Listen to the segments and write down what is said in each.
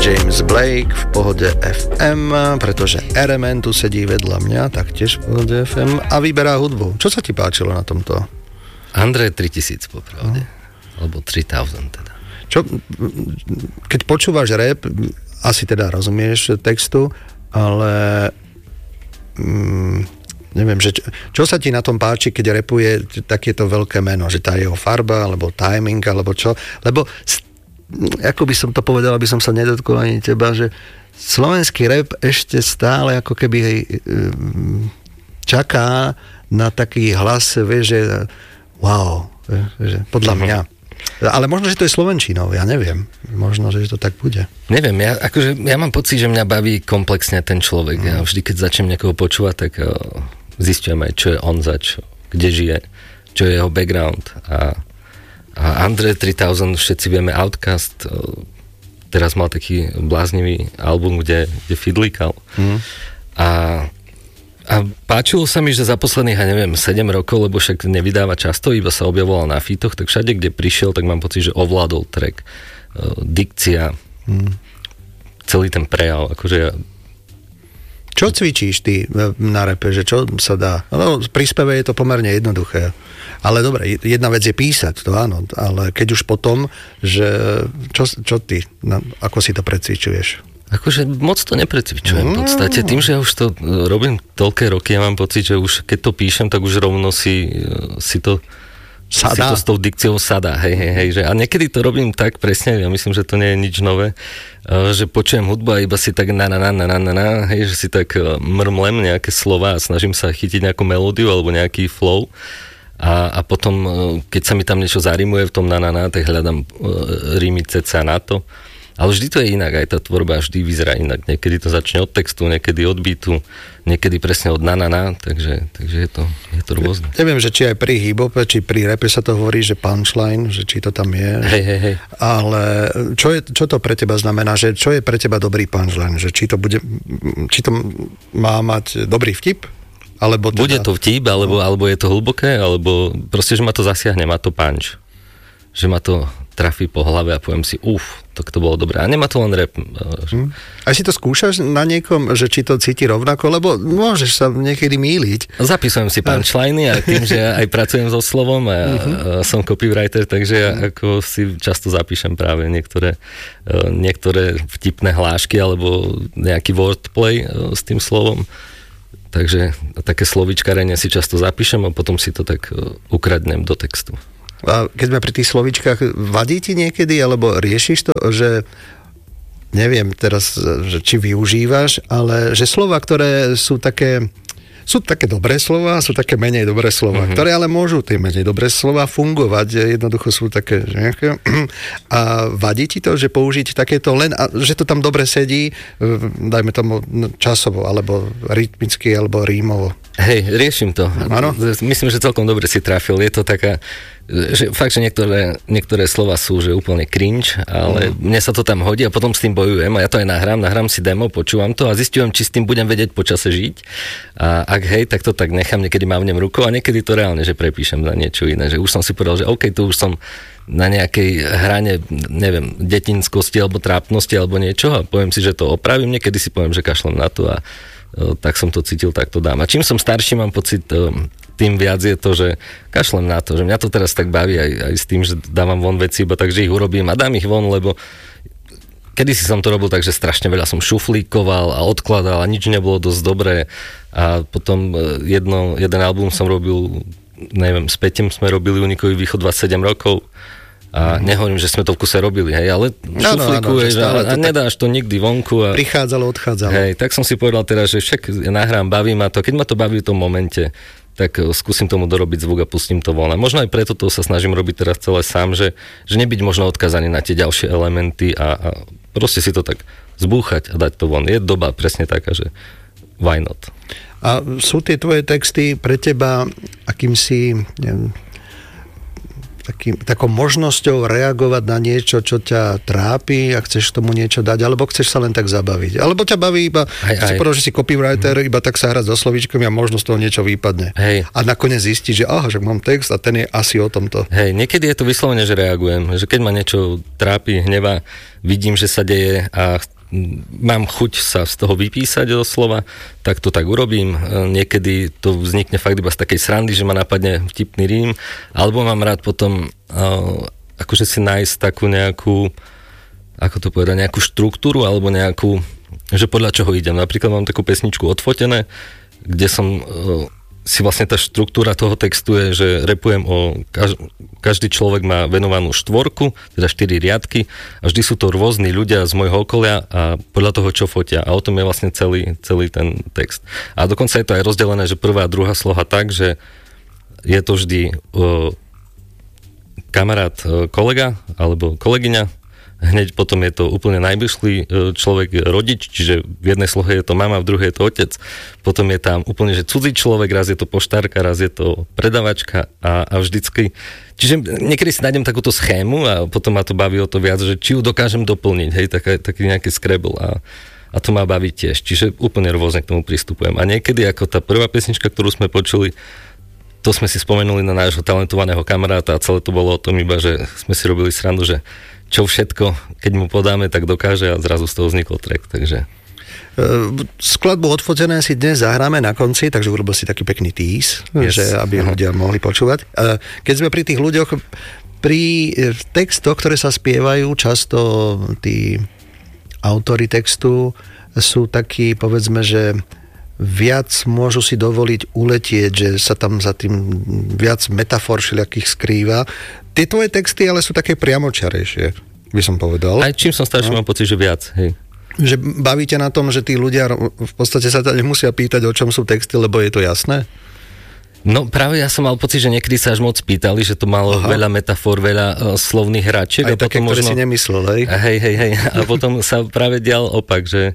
James Blake v Pohode FM, pretože RMN tu sedí vedľa mňa, taktiež v Pohode FM a vyberá hudbu. Čo sa ti páčilo na tomto? Andrej 3000 popravde. Alebo 3000 teda. Čo, keď počúvaš rap, asi teda rozumieš textu, ale neviem, že čo sa ti na tom páči, keď rapuje takéto veľké meno, že tá jeho farba, alebo timing, alebo čo, lebo ako by som to povedal, aby som sa nedotkol ani teba, že slovenský rap ešte stále ako keby čaká na taký hlas, vieš, že wow, že podľa mňa. Ale možno, že to je slovenčinou, ja neviem. Možno, že to tak bude. Neviem, ja mám pocit, že mňa baví komplexne ten človek. Ja vždy, keď začnem niekoho počúvať, tak zistujem aj, čo je on zač, kde žije, čo je jeho background. A Andre 3000, všetci vieme, Outkast, teraz mal taký bláznivý album, kde fidlíkal. A páčilo sa mi, že za posledných, 7 rokov, lebo však nevydáva často, iba sa objavoval na featoch, tak všade, kde prišiel, tak mám pocit, že ovládol track. Dikcia, celý ten prejav, akože Čo cvičíš ty na repe, že čo sa dá? No, pri speve je to pomerne jednoduché. Ale dobre, jedna vec je písať, to áno, ale keď už potom, že čo ty, ako si to precvičuješ? Akože moc to neprecvičujem v podstate. Tým, že ja už to robím toľké roky, ja mám pocit, že už keď to píšem, tak už rovno si to s tou dikciou sadá. Hej. Že, a niekedy to robím tak presne, ja myslím, že to nie je nič nové, že počujem hudbu a iba si tak hej, že si tak mrmlem nejaké slova a snažím sa chytiť nejakú melódiu alebo nejaký flow. A potom, keď sa mi tam niečo zarimuje v tom tak hľadám rímy ceca na to. Ale vždy to je inak, aj tá tvorba vždy vyzerá inak. Niekedy to začne od textu, niekedy od beatu, niekedy presne od takže je to rôzne. Neviem, že či aj pri hip-hope, či pri rape sa to hovorí, že punchline, že či to tam je. Hej. Ale čo to pre teba znamená, že čo je pre teba dobrý punchline? Že či to má mať dobrý vtip? Alebo teda... Bude to vtip, alebo je to hlboké, alebo proste, že ma to zasiahne, má to punch. Že ma to trafí po hlave a poviem si, tak to bolo dobré. A nemá to len rap. A si to skúšaš na niekom, že či to cíti rovnako? Lebo môžeš sa niekedy mýliť. Zapisujem si punchliny a tým, že ja aj pracujem so slovom a som copywriter, takže ja ako si často zapíšem práve niektoré vtipné hlášky alebo nejaký wordplay s tým slovom. Takže také slovíčkarenie si často zapíšem a potom si to tak ukradnem do textu. A keď sme pri tých slovíčkach, vadí ti niekedy, alebo riešiš to, že neviem teraz, že či využívaš, ale že slova, ktoré sú také dobré slova, sú také menej dobré slova, ktoré ale môžu tie menej dobré slova fungovať, jednoducho sú také nejaké. A vadí ti to, že použiť takéto len, že to tam dobre sedí, dajme tomu časovo, alebo rytmicky, alebo rímovo. Hej, riešim to. Áno? Myslím, že celkom dobre si trafil. Je to taká, že fakt, že niektoré slova sú že úplne cringe, ale mne sa to tam hodí a potom s tým bojujem a ja to aj nahrám si demo, počúvam to a zistujem, či s tým budem vedieť počase žiť. A ak hej, tak to tak nechám, niekedy mávnem rukou a niekedy to reálne, že prepíšem na niečo iné, že už som si povedal, že OK, tu už som na nejakej hrane, neviem, detinskosti alebo trápnosti alebo niečo a poviem si, že to opravím, niekedy si poviem, že kašlem na to a tak som to cítil, tak to dám. A čím som starší, mám pocit, tým viac je to, že kašlem na to, že mňa to teraz tak baví aj s tým, že dávam von veci, iba tak, že ich urobím a dám ich von, lebo kedysi som to robil tak, že strašne veľa som šuflíkoval a odkladal a nič nebolo dosť dobré a potom jeden album som robil, neviem, s Peťom sme robili Unikový východ 27 rokov a nehovorím, že sme to v kuse robili, hej, ale šuflíkuješ a nedáš to nikdy vonku. A, prichádzalo, odchádzalo. Hej, tak som si povedal teraz, že však nahrám, baví ma to, keď ma to baví v tom momente, tak skúsim tomu dorobiť zvuk a pustím to von. A možno aj preto to sa snažím robiť teraz celé sám, že nebyť možno odkazaný na tie ďalšie elementy a proste si to tak zbúchať a dať to von. Je doba presne taká, že why not? A sú tie tvoje texty pre teba akýmsi, neviem, takou možnosťou reagovať na niečo, čo ťa trápi a chceš tomu niečo dať, alebo chceš sa len tak zabaviť. Alebo ťa baví iba, si povedal, že si copywriter, iba tak sa hrať so slovíčkami a možno z toho niečo vypadne. Hej. A nakoniec zistíš, že že mám text a ten je asi o tomto. Hej, niekedy je to vyslovene, že reagujem. Že keď ma niečo trápi, hneva, vidím, že sa deje a mám chuť sa z toho vypísať do slova, tak to tak urobím. Niekedy to vznikne fakt iba z takej srandy, že ma napadne vtipný rím, alebo mám rád potom akože si nájsť takú nejakú, ako to povedať, nejakú štruktúru, alebo nejakú, že podľa čoho idem. Napríklad mám takú pesničku Odfotené, kde som si vlastne tá štruktúra toho textu je, že repujem každý človek má venovanú štvorku, teda 4 riadky a vždy sú to rôzni ľudia z môjho okolia a podľa toho, čo fotia. A o tom je vlastne celý ten text. A dokonca je to aj rozdelené, že prvá a druhá sloha tak, že je to vždy kamarát, kolega alebo kolegyňa. Hneď potom je to úplne najbližší človek, rodič, čiže v jednej slohe je to mama, v druhej je to otec. Potom je tam úplne, že cudzí človek, raz je to poštárka, raz je to predavačka a vždycky. Čiže niekedy si nájdem takúto schému a potom ma to baví o to viac, že či ju dokážem doplniť, hej, taký nejaký scrabble a to ma baví tiež. Čiže úplne rôzne k tomu pristupujem. A niekedy, ako tá prvá pesnička, ktorú sme počuli, to sme si spomenuli na nášho talentovaného kamaráta a celé to bolo o tom iba, že sme si robili srandu, že čo všetko, keď mu podáme, tak dokáže a zrazu z toho vznikol track, takže... Skladbu Odfotené si dnes zahráme na konci, takže urobil si taký pekný tease, že aby ľudia mohli počúvať. Keď sme pri tých ľuďoch, pri textoch, ktoré sa spievajú, často tí autori textu sú takí, povedzme, že viac môžu si dovoliť uletieť, že sa tam za tým viac metafor všelijakých skrýva. Tie tvoje texty ale sú také priamočiarejšie, by som povedal. Aj čím som starší, mám pocit, že viac. Hej. Že bavíte na tom, že tí ľudia v podstate sa nemusia pýtať, o čom sú texty, lebo je to jasné? No práve ja som mal pocit, že niekedy sa až moc pýtali, že to malo veľa metafor, veľa slovných hračiek. Aj také, ktoré si nemyslel, hej? Hej. A potom sa práve dial opak, že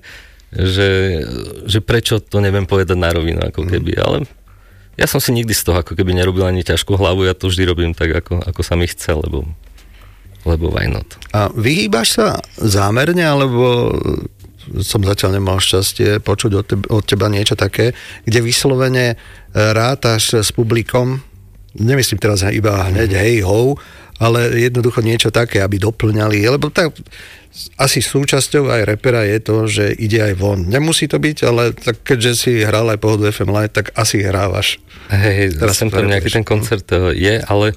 prečo to neviem povedať na rovinu, ako keby, ale ja som si nikdy z toho ako keby nerobil ani ťažkú hlavu, ja to vždy robím tak, ako sa mi chce, lebo why not. A vyhýbaš sa zámerne, alebo som zatiaľ nemal šťastie počuť od teba niečo také, kde vyslovene rátaš s publikom, nemyslím teraz iba hneď hej, ho, ale jednoducho niečo také, aby doplňali, lebo tak asi súčasťou aj repera je to, že ide aj von. Nemusí to byť, ale tak keďže si hral aj Pohodu FM Live, tak asi hrávaš. Hej, sem tam nejaký ten koncert je, ale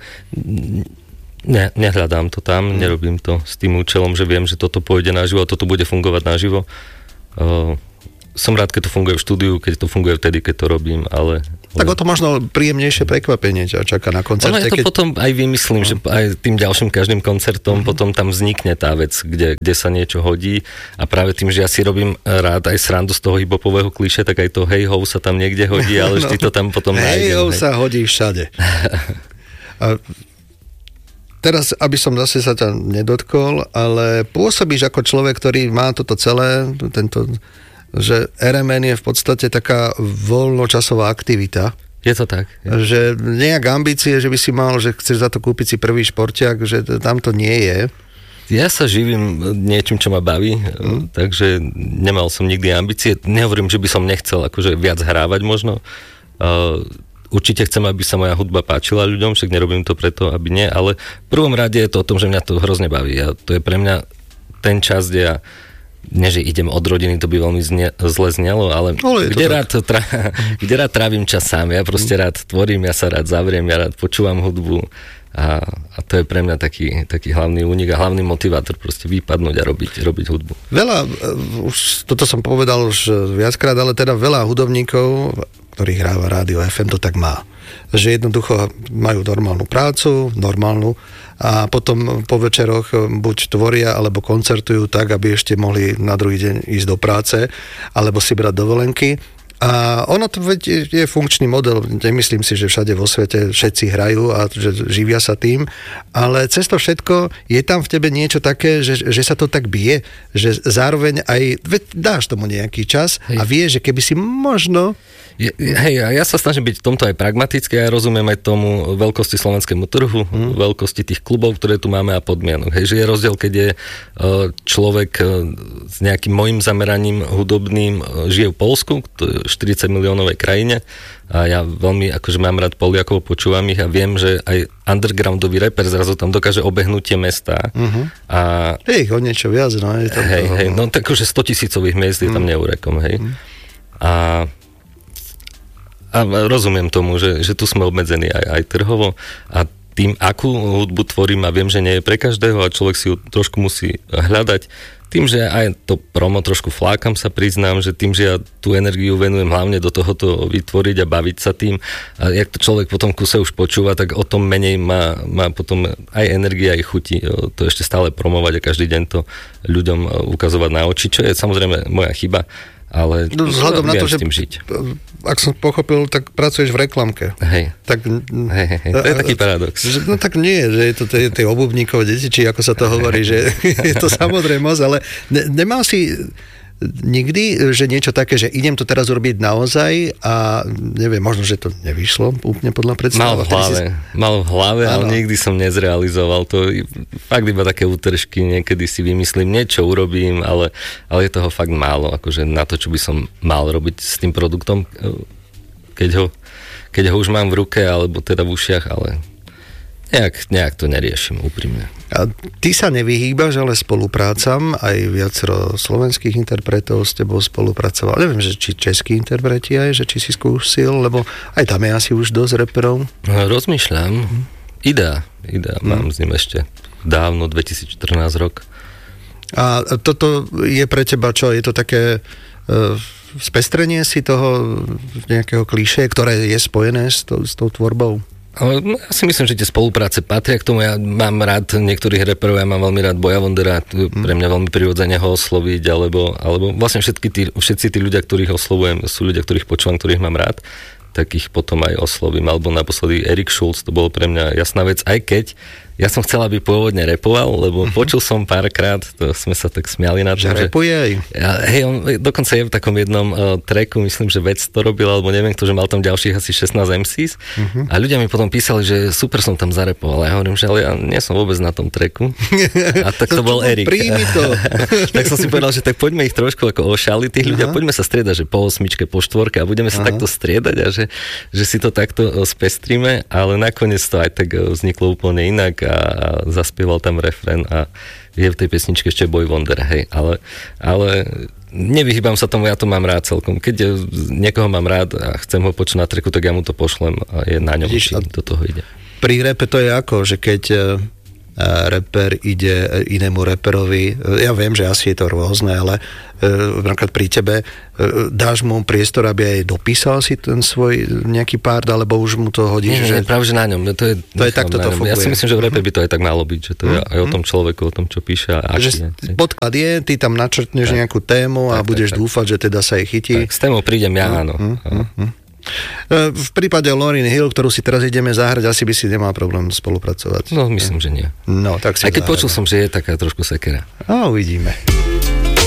nehľadám to tam, nerobím to s tým účelom, že viem, že toto pôjde naživo a toto bude fungovať naživo. Som rád, keď to funguje v štúdiu, keď to funguje vtedy, keď to robím, ale... Tak o to možno príjemnejšie prekvapenie ťa čaká na koncerte. Ale ja to potom aj vymyslím, že aj tým ďalším každým koncertom potom tam vznikne tá vec, kde sa niečo hodí a práve tým, že ja si robím rád aj srandu z toho hip-hopového kliše, tak aj to hej-ho sa tam niekde hodí, ale vždy to tam potom nájdem. Hej-ho sa hodí všade. A teraz, aby som zase sa ťa nedotkol, ale pôsobíš ako človek, ktorý má toto celé, že RMN je v podstate taká voľnočasová aktivita. Je to tak. Že nejak ambície, že by si mal, že chceš za to kúpiť si prvý športiak, že tam to nie je. Ja sa živím niečím, čo ma baví, takže nemal som nikdy ambície. Nehovorím, že by som nechcel akože viac hrávať možno. Určite chcem, aby sa moja hudba páčila ľuďom, však nerobím to preto, aby nie, ale v prvom rade je to o tom, že mňa to hrozne baví. A to je pre mňa ten čas, kde ja nie, že idem od rodiny, to by veľmi zle znelo, ale kde rád trávim čas sám. Ja proste rád tvorím, ja sa rád zavriem, ja rád počúvam hudbu a to je pre mňa taký hlavný únik a hlavný motivátor proste vypadnúť a robiť hudbu. Veľa, už toto som povedal už viackrát, ale teda veľa hudobníkov, ktorí hráva rádio FM, to tak má. Že jednoducho majú normálnu prácu, a potom po večeroch buď tvoria, alebo koncertujú tak, aby ešte mohli na druhý deň ísť do práce, alebo si brať dovolenky. A ono to je funkčný model, nemyslím si, že všade vo svete všetci hrajú a že živia sa tým, ale cez to všetko je tam v tebe niečo také, že sa to tak bije, že zároveň aj dáš tomu nejaký čas a vieš, že keby si možno Ja sa snažím byť v tomto aj pragmatický, ja rozumiem aj tomu veľkosti slovenskému trhu, veľkosti tých klubov, ktoré tu máme a podmienok. Hej, že je rozdiel, keď je človek s nejakým mojím zameraním hudobným žije v Poľsku, to je 40 miliónovej krajine, a ja veľmi akože mám rád Poliakov, počúvam ich a viem, že aj undergroundový rapper zrazu tam dokáže obehnúť tie mestá. A je ich o niečo viac, no. Je to hej, no tak akože 100 000 miest je tam neurekom, hej. A rozumiem tomu, že tu sme obmedzení aj trhovo a tým, akú hudbu tvorím a viem, že nie je pre každého a človek si ju trošku musí hľadať. Tým, že aj to promo trošku flákam, sa priznám, že tým, že ja tú energiu venujem hlavne do tohoto vytvoriť a baviť sa tým a jak to človek potom kuse už počúva, tak o tom menej má potom aj energia, aj chuti to ešte stále promovať a každý deň to ľuďom ukazovať na oči, čo je samozrejme moja chyba. Ale vzhľadom na to, že žiť. Ak som pochopil, tak pracuješ v reklamke. Hej. Tak, to je taký paradox. No tak nie, že je to tej obuvníkové deti, či ako sa to hovorí, že je to samozrejmosť, ale nemal si nikdy, že niečo také, že idem to teraz urobiť naozaj a neviem, možno, že to nevyšlo úplne podľa predstav. Mal v hlave, ale nikdy som nezrealizoval to. Fakt iba také útržky, niekedy si vymyslím, niečo urobím, ale je toho fakt málo, akože na to, čo by som mal robiť s tým produktom, keď ho už mám v ruke, alebo teda v ušiach, ale nejak to neriešim úprimne. A ty sa nevyhýbaš, ale spoluprácam, aj viacero slovenských interpretov s tebou spolupracoval. Neviem, že či českí interpreti aj, že či si skúsil, lebo aj tam je asi už dosť reperov. Rozmýšľam. Idea. Mám s ním ešte dávno, 2014 rok. A toto je pre teba čo? Je to také spestrenie si toho nejakého klíše, ktoré je spojené s tou tvorbou? Ja si myslím, že tie spolupráce patria k tomu. Ja mám rád niektorých reperov, ja mám veľmi rád Boja Vondera, pre mňa veľmi prirodzene ho osloviť, alebo vlastne všetci tí ľudia, ktorých oslovujem, sú ľudia, ktorých počúvam, ktorých mám rád, tak ich potom aj oslovím. Alebo naposledy Erik Schulz, to bolo pre mňa jasná vec, aj keď ja som chcel, aby pôvodne repoval, lebo počul som párkrát, to sme sa tak smiali na tom, že repuje aj. Hej, on dokonca je v takom jednom tracku, myslím, že Vec to robil, alebo neviem kto, že mal tam ďalších asi 16 MCs a ľudia mi potom písali, že super som tam zarepoval. Ja hovorím, že ale ja nie som vôbec na tom tracku. A tak to bol Erik. Príjmi to. Tak som si povedal, že tak poďme ich trošku ako ošaliť tých ľudia, poďme sa striedať, že po 8, po 4 a budeme sa takto striedať a že si to takto spestríme, ale nakoniec to aj tak vzniklo úplne inak a zaspieval tam refrén a je v tej pesničke ešte Boy Wonder, hej, ale nevyhýbam sa tomu, ja to mám rád celkom. Keď niekoho mám rád a chcem ho počuť na tracku, tak ja mu to pošlem a je na ňom, či do toho ide. Pri rape to je ako, že keď reper ide inému reperovi, ja viem, že asi je to rôzne, ale napríklad pri tebe dáš mu priestor, aby aj dopísal si ten svoj nejaký part, alebo už mu to hodíš? Nie, práve že na ňom. To je takto to funguje. Ja si myslím, že v repe by to aj tak malo byť, že to je aj o tom človeku, o tom, čo píše. Podklad je, ty tam načrtneš nejakú tému a budeš dúfať, že teda sa jej chytí. Tak, s témou prídem ja, áno. V prípade Lauryn Hill, ktorú si teraz ideme zahrať, asi by si nemal problém spolupracovať. No, myslím, že nie. No, tak si aj keď počul som, že je taká trošku sekera. A uvidíme.